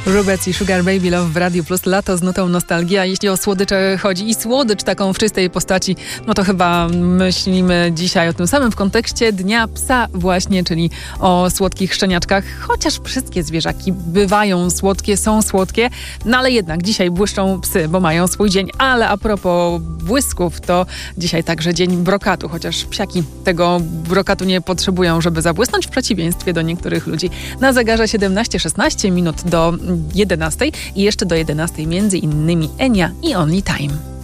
Rubec i Sugar Baby Love w Radiu Plus. Lato z nutą nostalgia. Jeśli o słodycze chodzi i słodycz taką w czystej postaci, no to chyba myślimy dzisiaj o tym samym w kontekście Dnia Psa właśnie, czyli o słodkich szczeniaczkach. Chociaż wszystkie zwierzaki bywają słodkie, są słodkie, no ale jednak dzisiaj błyszczą psy, bo mają swój dzień. Ale a propos błysków, to dzisiaj także dzień brokatu, chociaż psiaki tego brokatu nie potrzebują, żeby zabłysnąć, w przeciwieństwie do niektórych ludzi. Na zegarze 17:16 minut do 11 i jeszcze do 11 między innymi Enia i Only Time.